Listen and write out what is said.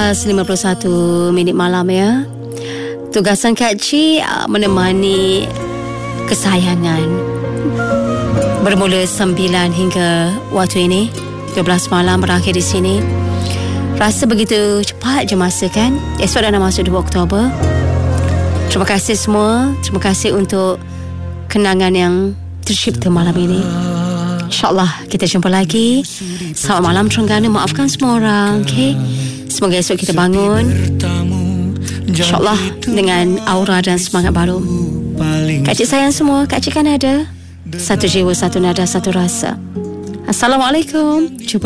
11:51 malam ya. Tugasan Kak Cik menemani kesayangan bermula 9 hingga waktu ini 12 malam berakhir di sini. Rasa begitu cepat je masa kan. Esok dah nak masuk 2 Oktober. Terima kasih semua. Terima kasih untuk kenangan yang tercipta malam ini. InsyaAllah kita jumpa lagi. Selamat malam Terengganu. Maafkan semua orang, okay? Semoga esok kita bangun InsyaAllah dengan aura dan semangat baru. Kak Cik sayang semua. Kak Cik kan ada satu jiwa, satu nada, satu rasa. Assalamualaikum. Jumpa